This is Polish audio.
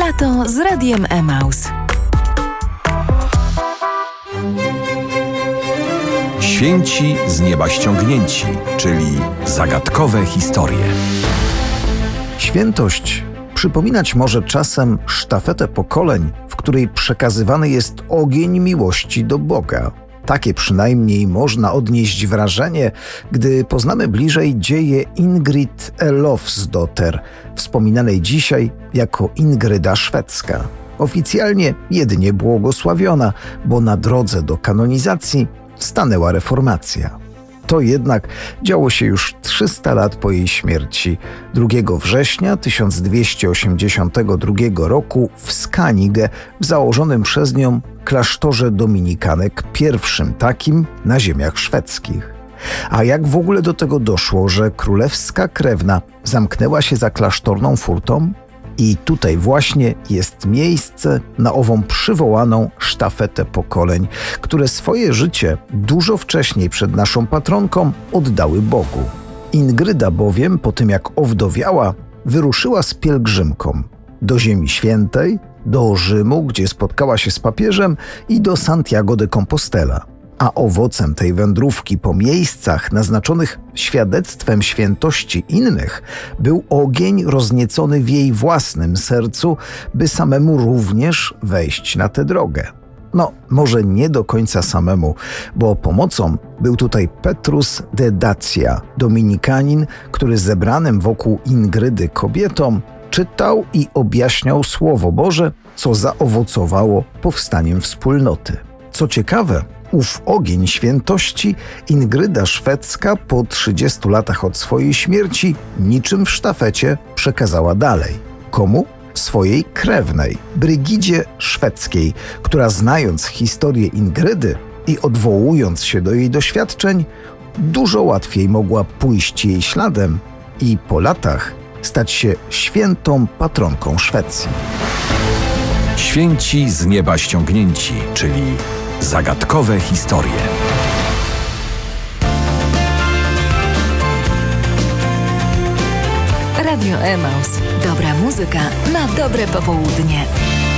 Lato z Radiem Emaus. Święci z nieba ściągnięci, czyli zagadkowe historie. Świętość przypominać może czasem sztafetę pokoleń, w której przekazywany jest ogień miłości do Boga. Takie przynajmniej można odnieść wrażenie, gdy poznamy bliżej dzieje Ingrid Elofsdotter, wspominanej dzisiaj jako Ingryda Szwedzka. Oficjalnie jedynie błogosławiona, bo na drodze do kanonizacji stanęła reformacja. To jednak działo się już 300 lat po jej śmierci. 2 września 1282 roku w Skanige, w założonym przez nią klasztorze dominikanek, pierwszym takim na ziemiach szwedzkich. A jak w ogóle do tego doszło, że królewska krewna zamknęła się za klasztorną furtą? I tutaj właśnie jest miejsce na ową przywołaną sztafetę pokoleń, które swoje życie dużo wcześniej przed naszą patronką oddały Bogu. Ingryda bowiem, po tym jak owdowiała, wyruszyła z pielgrzymką do Ziemi Świętej, do Rzymu, gdzie spotkała się z papieżem, i do Santiago de Compostela. A owocem tej wędrówki po miejscach naznaczonych świadectwem świętości innych był ogień rozniecony w jej własnym sercu, by samemu również wejść na tę drogę. No, może nie do końca samemu, bo pomocą był tutaj Petrus de Dacia, dominikanin, który zebranym wokół Ingrydy kobietom czytał i objaśniał Słowo Boże, co zaowocowało powstaniem wspólnoty. Co ciekawe, ów ogień świętości Ingryda Szwedzka po 30 latach od swojej śmierci niczym w sztafecie przekazała dalej. Komu? Swojej krewnej, Brygidzie Szwedzkiej, która znając historię Ingrydy i odwołując się do jej doświadczeń, dużo łatwiej mogła pójść jej śladem i po latach stać się świętą patronką Szwecji. Święci z nieba ściągnięci, czyli zagadkowe historie. Radio Emaus. Dobra muzyka na dobre popołudnie.